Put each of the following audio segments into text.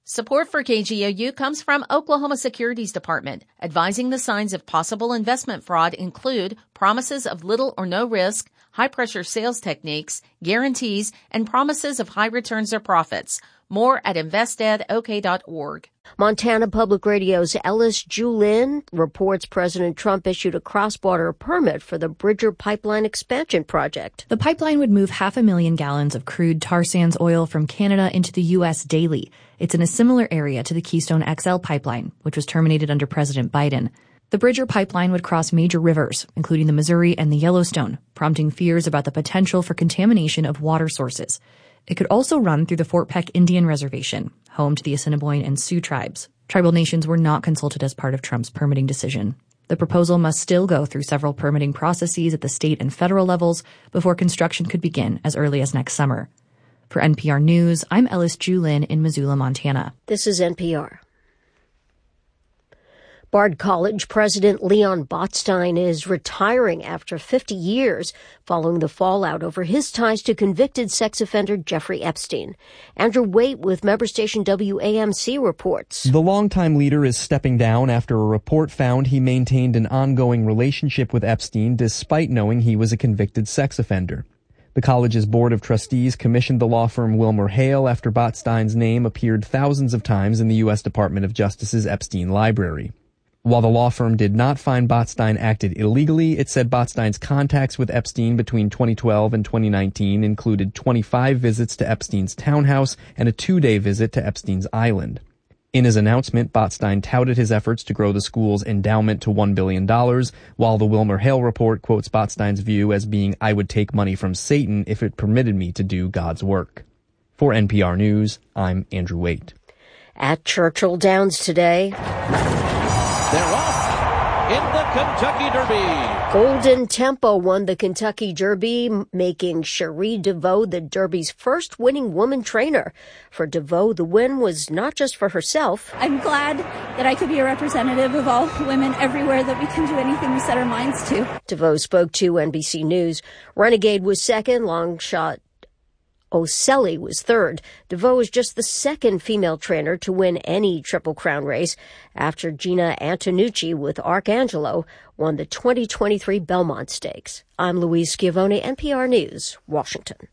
Support for KGOU comes from Oklahoma Securities Department. Advising the signs of possible investment fraud include promises of little or no risk, high-pressure sales techniques, guarantees, and promises of high returns or profits. More at investedok.org. Montana Public Radio's Ellis Julin reports President Trump issued a cross-border permit for the Bridger Pipeline expansion project. The pipeline would move 500,000 gallons of crude tar sands oil from Canada into the U.S. daily. It's in a similar area to the Keystone XL pipeline, which was terminated under President Biden. The Bridger pipeline would cross major rivers, including the Missouri and the Yellowstone, prompting fears about the potential for contamination of water sources. It could also run through the Fort Peck Indian Reservation, home to the Assiniboine and Sioux tribes. Tribal nations were not consulted as part of Trump's permitting decision. The proposal must still go through several permitting processes at the state and federal levels before construction could begin as early as next summer. For NPR News, I'm Ellis Julin in Missoula, Montana. This is NPR. Bard College President Leon Botstein is retiring after 50 years following the fallout over his ties to convicted sex offender Jeffrey Epstein. Andrew Waite with member station WAMC reports. The longtime leader is stepping down after a report found he maintained an ongoing relationship with Epstein despite knowing he was a convicted sex offender. The college's board of trustees commissioned the law firm WilmerHale after Botstein's name appeared thousands of times in the U.S. Department of Justice's Epstein library. While the law firm did not find Botstein acted illegally, it said Botstein's contacts with Epstein between 2012 and 2019 included 25 visits to Epstein's townhouse and a 2-day visit to Epstein's island. In his announcement, Botstein touted his efforts to grow the school's endowment to $1 billion, while the WilmerHale report quotes Botstein's view as being, "I would take money from Satan if it permitted me to do God's work." For NPR News, I'm Andrew Waite. At Churchill Downs today, they're off in the Kentucky Derby. Golden Tempo won the Kentucky Derby, making Cherie DeVoe the Derby's first winning woman trainer. For DeVoe, the win was not just for herself. I'm glad that I could be a representative of all women everywhere, that we can do anything we set our minds to. DeVoe spoke to NBC News. Renegade was second, Longshot Oselli was third. DeVoe is just the second female trainer to win any Triple Crown race after Gina Antonucci with Arcangelo won the 2023 Belmont Stakes. I'm Louise Schiavone, NPR News, Washington.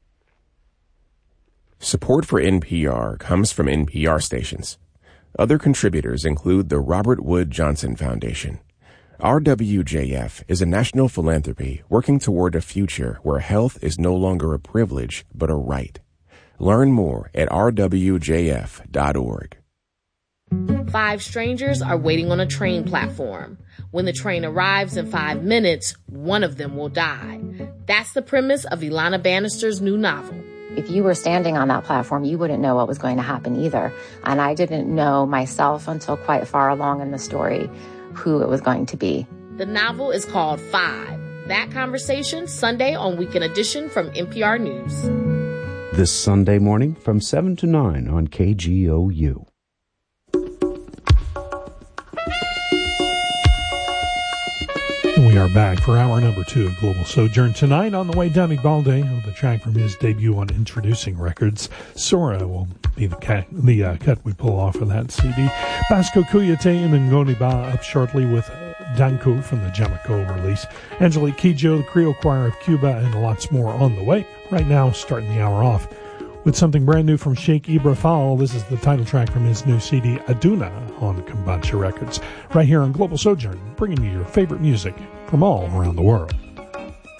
Support for NPR comes from NPR stations. Other contributors include the Robert Wood Johnson Foundation. RWJF is a national philanthropy working toward a future where health is no longer a privilege, but a right. Learn more at rwjf.org. 5 strangers are waiting on a train platform. When the train arrives in 5 minutes, one of them will die. That's the premise of Ilana Bannister's new novel. If you were standing on that platform, you wouldn't know what was going to happen either. And I didn't know myself until quite far along in the story who it was going to be. The novel is called 5. That conversation Sunday on Weekend Edition from NPR News. This Sunday morning from 7 to 9 on KGOU. We are back for hour number 2 of Global Sojourn. Tonight, on the way, Danny Balde on the track from his debut on Introducing Records. Sora will be the cut we pull off of that CD. Basco Kuyate and Ngoni Ba up shortly with Danko from the Jamico release. Angelique Kidjo, the Creole Choir of Cuba, and lots more on the way. Right now, starting the hour off with something brand new from Sheikh Ibra Fall. This is the title track from his new CD, Aduna, on Kombacha Records. Right here on Global Sojourn, bringing you your favorite music from all around the world.